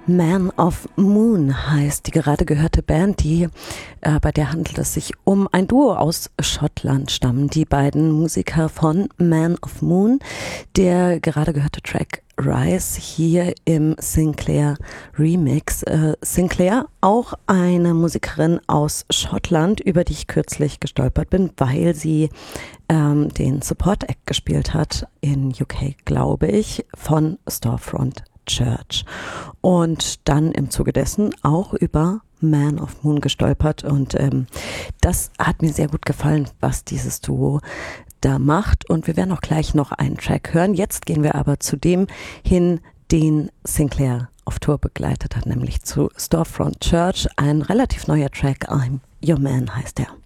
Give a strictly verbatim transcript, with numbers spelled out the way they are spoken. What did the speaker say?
Man of Moon heißt die gerade gehörte Band, die, äh, bei der handelt es sich um ein Duo aus Schottland stammen. Die beiden Musiker von Man of Moon. Der gerade gehörte Track Rise hier im Sinclair Remix. Äh, Sinclair, auch eine Musikerin aus Schottland, über die ich kürzlich gestolpert bin, weil sie ähm, den Support Act gespielt hat in U K, glaube ich, von Storefront Church. Und dann im Zuge dessen auch über Man of Moon gestolpert. Und ähm, das hat mir sehr gut gefallen, was dieses Duo da macht. Und wir werden auch gleich noch einen Track hören. Jetzt gehen wir aber zu dem hin, den Sinclair auf Tour begleitet hat, nämlich zu Storefront Church. Ein relativ neuer Track, I'm Your Man heißt er.